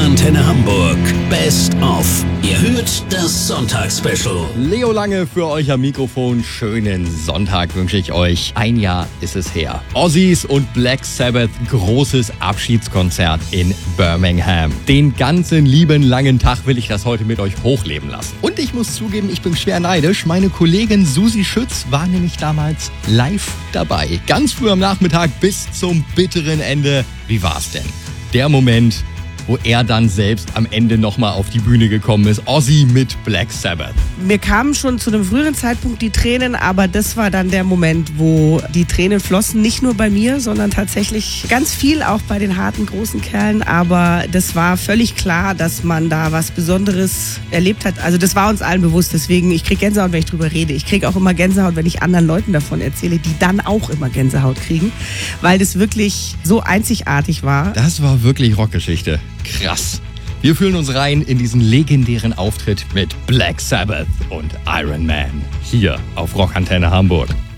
Antenne Hamburg Best of. Ihr hört das Sonntagsspecial. Leo Lange für euch am Mikrofon. Schönen Sonntag wünsche ich euch. Ein Jahr ist es her. Ozzy's und Black Sabbath großes Abschiedskonzert in Birmingham. Den ganzen lieben langen Tag will ich das heute mit euch hochleben lassen. Und ich muss zugeben, ich bin schwer neidisch. Meine Kollegin Susi Schütz war nämlich damals live dabei. Ganz früh am Nachmittag bis zum bitteren Ende. Wie war's denn? Der Moment, wo er dann selbst am Ende nochmal auf die Bühne gekommen ist. Ozzy mit Black Sabbath. Mir kamen schon zu einem früheren Zeitpunkt die Tränen, aber das war dann der Moment, wo die Tränen flossen. Nicht nur bei mir, sondern tatsächlich ganz viel auch bei den harten, großen Kerlen. Aber das war völlig klar, dass man da was Besonderes erlebt hat. Also das war uns allen bewusst. Deswegen, ich kriege Gänsehaut, wenn ich drüber rede. Ich kriege auch immer Gänsehaut, wenn ich anderen Leuten davon erzähle, die dann auch immer Gänsehaut kriegen. Weil das wirklich so einzigartig war. Das war wirklich Rockgeschichte. Krass. Wir fühlen uns rein in diesen legendären Auftritt mit Black Sabbath und Iron Man hier auf Rockantenne Hamburg.